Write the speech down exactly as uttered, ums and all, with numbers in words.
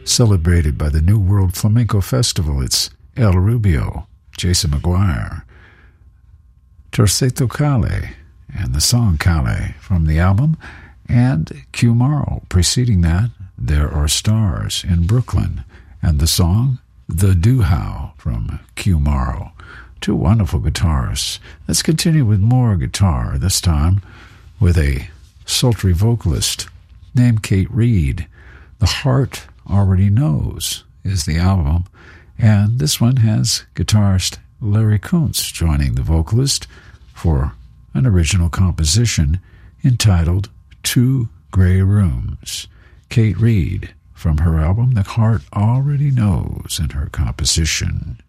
celebrated by the New World Flamenco Festival. It's El Rubio, Jason McGuire, Torceto Cale, and the song Cale from the album, and Q Morrow. Preceding that, There Are Stars in Brooklyn, and the song The Do-How from Q Morrow. Two wonderful guitarists. Let's continue with more guitar, this time with a sultry vocalist named Kate Reid. The Heart Already Knows is the album, and this one has guitarist Larry Kuntz joining the vocalist for an original composition entitled Two Gray Rooms. Kate Reid from her album The Heart Already Knows, and her composition